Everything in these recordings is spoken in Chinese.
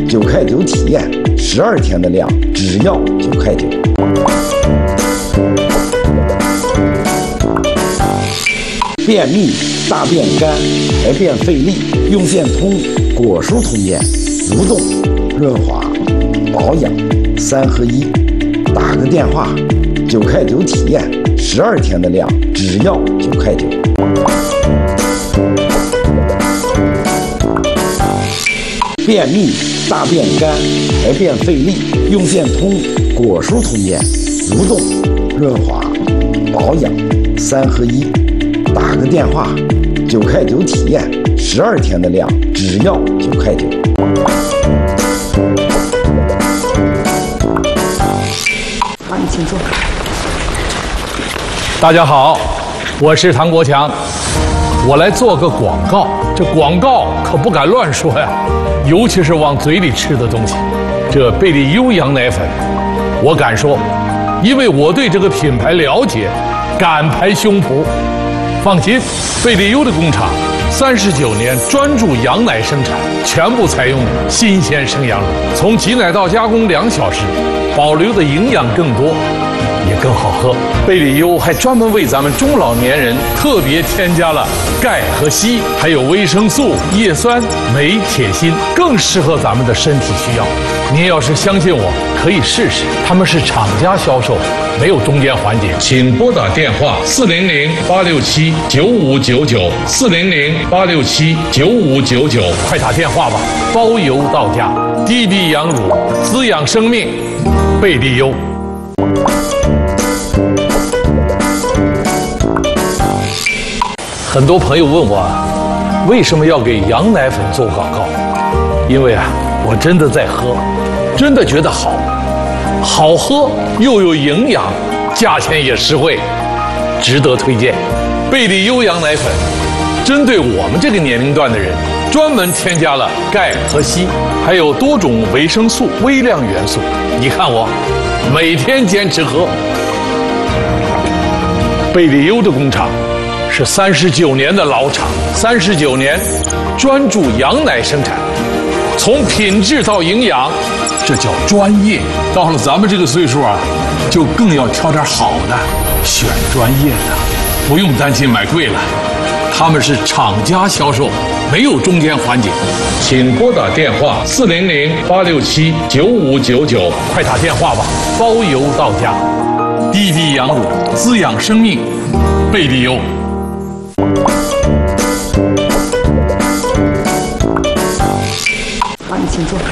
9块9体验，12天的量只要9块9。便秘、大便干、排便费力，用线通、果蔬通便，蠕动、润滑、保养3合1。打个电话，9块9体验，12天的量只要9块9。便秘、大便干、排便费力，用线通、果蔬通便，蠕动、润滑、保养3合1。打个电话，9块9体验，12天的量只要9块9。 好，你请坐。 大家好，我是唐国强，我来做个广告。这广告可不敢乱说呀，尤其是往嘴里吃的东西。这贝利优羊奶粉，我敢说，因为我对这个品牌了解，敢拍胸脯。放心，贝利优的工厂39年专注羊奶生产，全部采用新鲜生羊乳，从挤奶到加工2小时，保留的营养更多，也更好喝。贝利优还专门为咱们中老年人特别添加了钙和硒，还有维生素、叶酸、镁、铁、锌，更适合咱们的身体需要。您要是相信我，可以试试。他们是厂家销售，没有中间环节。请拨打电话400-867-9599 400-867-9599，快打电话吧，包邮到家。滴滴羊乳，滋养生命，贝利优。很多朋友问我，为什么要给羊奶粉做广告？因为我真的在喝，真的觉得好喝又有营养，价钱也实惠，值得推荐。贝利优羊奶粉针对我们这个年龄段的人，专门添加了钙和硒，还有多种维生素、微量元素。你看我每天坚持喝。贝利优的工厂是39年的老厂，39年专注羊奶生产，从品质到营养，这叫专业。到了咱们这个岁数就更要挑点好的，选专业的，不用担心买贵了。他们是厂家销售，没有中间环节。请拨打电话400-867-9599，快打电话吧，包邮到家。滴滴羊乳，滋养生命，贝利优。 好，你请坐。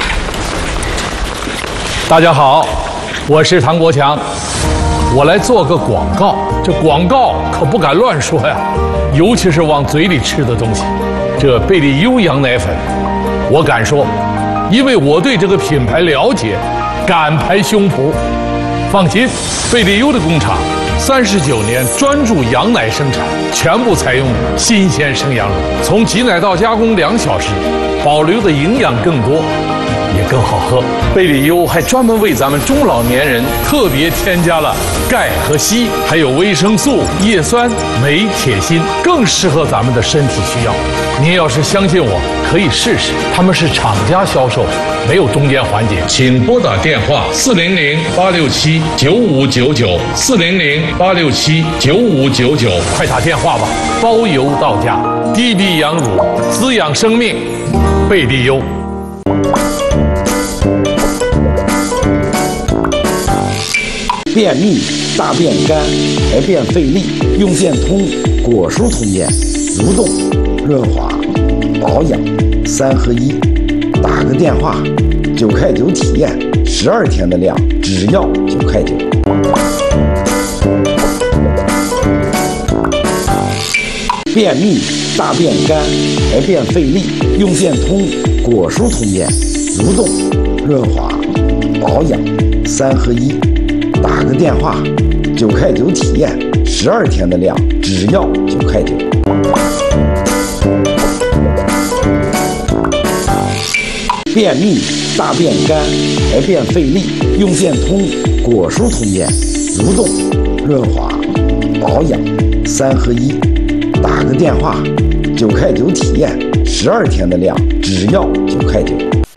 大家好，我是唐国强，我来做个广告。这广告可不敢乱说呀，尤其是往嘴里吃的东西。这贝利优羊奶粉，我敢说，因为我对这个品牌了解，敢拍胸脯。放心，贝利优的工厂39年专注羊奶生产，全部采用新鲜生羊乳，从挤奶到加工2小时，保留的营养更多，也更好喝。贝利优还专门为咱们中老年人特别添加了钙和硒，还有维生素、叶酸、镁、铁、锌，更适合咱们的身体需要。您要是相信我，可以试试。他们是厂家销售，没有中间环节。请拨打电话400-867-9599 400-867-9599，快打电话吧，包邮到家。滴滴羊乳，滋养生命，贝利优。 便秘、大便干、排便费力，用线通、果蔬通便，蠕动、润滑、保养3合1。打个电话，9块9体验，12天的量只要9块9。便秘、大便干、排便费力，用线通、果蔬通便，蠕动、润滑、保养3合1。打个电话，9块9体验，12天的量只要9块9。便秘、大便干、排便费力，用线通、果蔬通便，蠕动、润滑、保养3合1。打个电话，9块9体验，12天的量只要9块9。